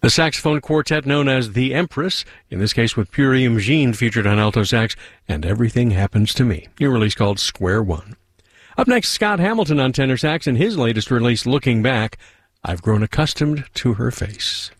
The saxophone quartet known as the Empress, in this case with Purium Jean featured on alto sax, and Everything Happens to Me, new release called Square One. Up next, Scott Hamilton on tenor sax in his latest release, Looking Back, I've Grown Accustomed to Her Face.